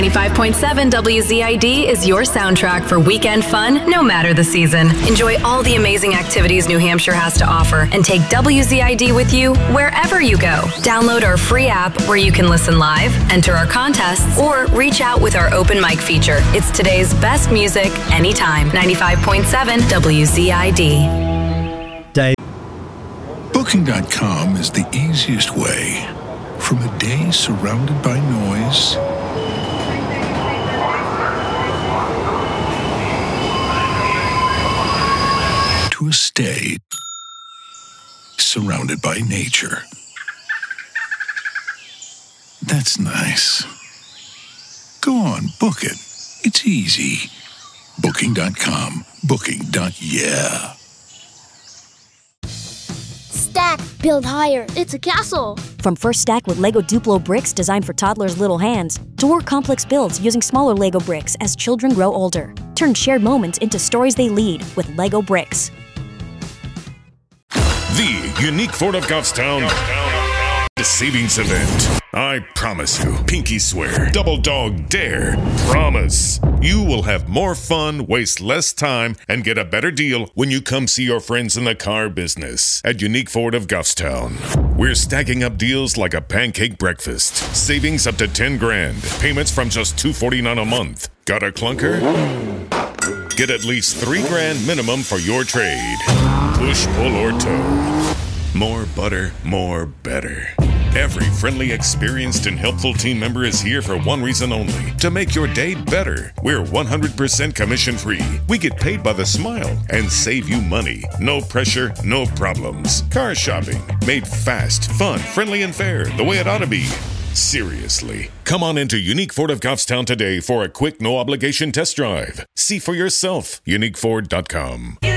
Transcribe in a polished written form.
95.7 WZID is your soundtrack for weekend fun, no matter the season. Enjoy all the amazing activities New Hampshire has to offer and take WZID with you wherever you go. Download our free app where you can listen live, enter our contests, or reach out with our open mic feature. It's today's best music anytime. 95.7 WZID. Booking.com is the easiest way from a day surrounded by noise to a stay surrounded by nature. That's nice. Go on, book it. It's easy. Booking.com. Booking.yeah. Stack, build higher. It's a castle. From First Stack with Lego Duplo bricks designed for toddlers' little hands, to more complex builds using smaller Lego bricks as children grow older. Turn shared moments into stories they lead with Lego bricks. The Unique Ford of Goffstown savings event. I promise you, pinky swear, double dog dare, promise. You will have more fun, waste less time, and get a better deal when you come see your friends in the car business at Unique Ford of Goffstown. We're stacking up deals like a pancake breakfast, savings up to 10 grand, payments from just $249 a month. Got a clunker? Get at least 3 grand minimum for your trade. Push, pull, or tow. More butter, more better. Every friendly, experienced, and helpful team member is here for one reason only: to make your day better. We're 100% commission-free. We get paid by the smile and save you money. No pressure, no problems. Car shopping, made fast, fun, friendly, and fair, the way it ought to be. Seriously. Come on into Unique Ford of Goffstown today for a quick, no-obligation test drive. See for yourself. UniqueFord.com.